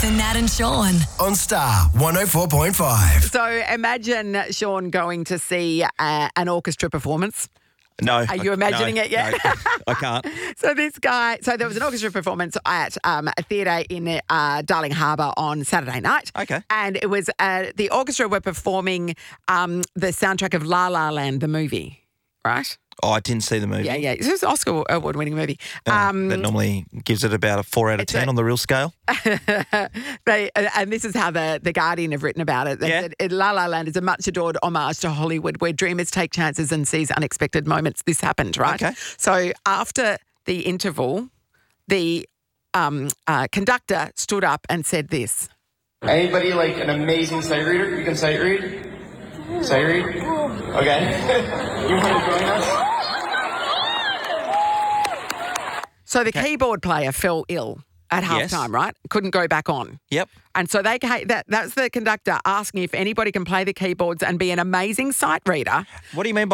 Nathan, Nat and Sean. On Star 104.5. So imagine Sean going to see an orchestra performance. No. Are you imagining it yet? No, I can't. So there was an orchestra performance at a theatre in Darling Harbour on Saturday night. Okay. And it was the orchestra were performing the soundtrack of La La Land, the movie, right? Oh, I didn't see the movie. Yeah. It was an Oscar award-winning movie. That normally gives it about a 4 out of 10 on the real scale. And this is how the Guardian have written about it. They said, La La Land is a much adored homage to Hollywood where dreamers take chances and seize unexpected moments. This happened, right? Okay. So after the interval, the conductor stood up and said this. Anybody like an amazing sight reader? You can sight read? Sight read? Okay. You want to join us? So the keyboard player fell ill at halftime, right? Couldn't go back on. Yep. And so that's the conductor asking if anybody can play the keyboards and be an amazing sight reader. What do you mean by